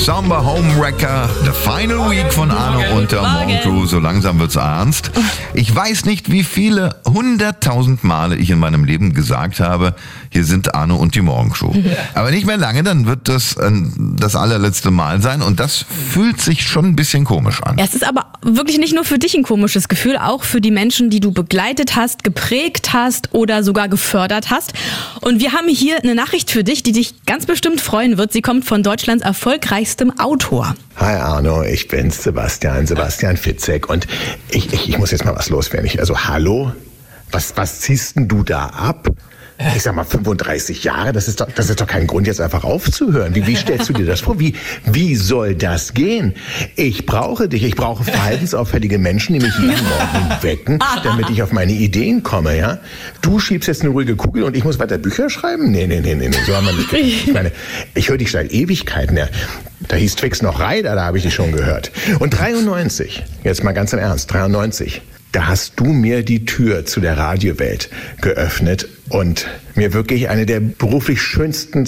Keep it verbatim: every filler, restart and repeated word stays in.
Samba Homewrecker, The Final Week von Arno und der Morgen Crew. So langsam wird's ernst. Ich weiß nicht, wie viele hunderttausend Male ich in meinem Leben gesagt habe, hier sind Arno und die Morgen Crew. Aber nicht mehr lange, dann wird das äh, das allerletzte Mal sein und das fühlt sich schon ein bisschen komisch an. Es ist aber wirklich nicht nur für dich ein komisches Gefühl, auch für die Menschen, die du begleitet hast, geprägt hast oder sogar gefördert hast. Und wir haben hier eine Nachricht für dich, die dich ganz bestimmt freuen wird. Sie kommt von Deutschlands erfolgreichstem Autor. Hi Arno, ich bin's, Sebastian, Sebastian Fitzek und ich, ich, ich muss jetzt mal was loswerden. Ich, also hallo, was, was ziehst denn du da ab? Ich sag mal, fünfunddreißig Jahre, das ist doch, das ist doch kein Grund, jetzt einfach aufzuhören. Wie, wie stellst du dir das vor? Wie, wie soll das gehen? Ich brauche dich, ich brauche verhaltensauffällige Menschen, die mich jeden Morgen wecken, damit ich auf meine Ideen komme, ja? Du schiebst jetzt eine ruhige Kugel und ich muss weiter Bücher schreiben? Nee, nee, nee, nee, nee, so haben wir nicht. Ich meine, ich höre dich seit Ewigkeiten, ja. Da hieß Twix noch Reider, da habe ich dich schon gehört. Und dreiundneunzig, jetzt mal ganz im Ernst, dreiundneunzig, da hast du mir die Tür zu der Radiowelt geöffnet und mir wirklich eine der beruflich schönsten